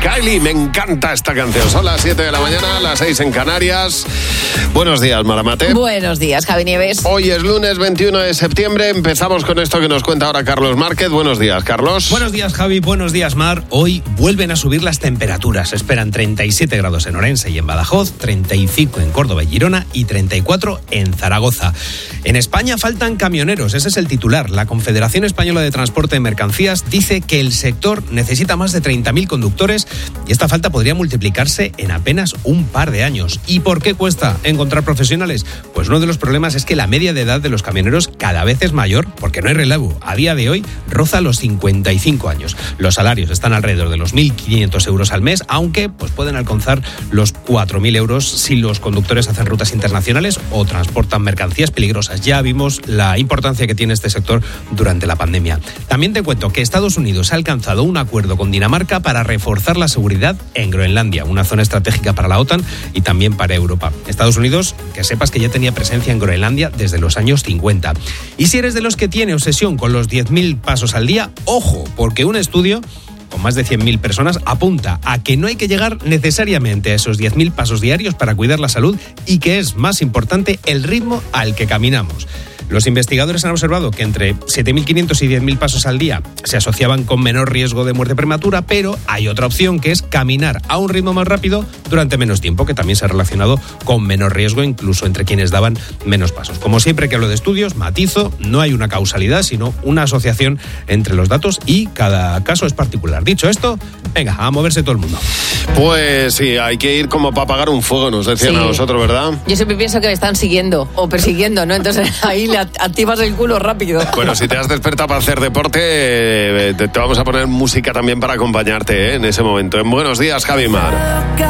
Kylie, me encanta esta canción. Son las 7 de la mañana, las 6 en Canarias. Buenos días, Maramate. Buenos días, Javi Nieves. Hoy es lunes 21 de septiembre. Empezamos con esto que nos cuenta ahora Carlos Márquez. Buenos días, Carlos. Buenos días, Javi. Buenos días, Mar. Hoy vuelven a subir las temperaturas. Se esperan 37 grados en Orense y en Badajoz, 35 en Córdoba y Girona y 34 en Zaragoza. En España faltan camioneros. Ese es el titular. La Confederación Española de Transporte de Mercancías dice que el sector necesita más de 30.000 conductores y esta falta podría multiplicarse en apenas un par de años. ¿Y por qué cuesta encontrar profesionales? Pues uno de los problemas es que la media de edad de los camioneros cada vez es mayor porque no hay relevo. A día de hoy roza los 55 años. Los salarios están alrededor de los 1.500 euros al mes, aunque pues pueden alcanzar los 4.000 euros si los conductores hacen rutas internacionales o transportan mercancías peligrosas. Ya vimos la importancia que tiene este sector durante la pandemia. También te cuento que Estados Unidos ha alcanzado un acuerdo con Dinamarca para reforzar la seguridad en Groenlandia, una zona estratégica para la OTAN y también para Europa. Estados Unidos, que sepas que ya tenía presencia en Groenlandia desde los años 50. Y si eres de los que tiene obsesión con los 10.000 pasos al día, ojo, porque un estudio con más de 100.000 personas apunta a que no hay que llegar necesariamente a esos 10.000 pasos diarios para cuidar la salud y que es más importante el ritmo al que caminamos. Los investigadores han observado que entre 7.500 y 10.000 pasos al día se asociaban con menor riesgo de muerte prematura, pero hay otra opción que es caminar a un ritmo más rápido durante menos tiempo, que también se ha relacionado con menor riesgo incluso entre quienes daban menos pasos. Como siempre que hablo de estudios, matizo, no hay una causalidad, sino una asociación entre los datos y cada caso es particular. Dicho esto, venga, a moverse todo el mundo. Pues sí, hay que ir como para apagar un fuego, nos decían a nosotros, ¿verdad? Yo siempre pienso que me están siguiendo o persiguiendo, ¿no? Entonces ahí le activas el culo rápido. Bueno, si te has despertado para hacer deporte, te vamos a poner música también para acompañarte en ese momento. En Buenos Días, Javi Mar.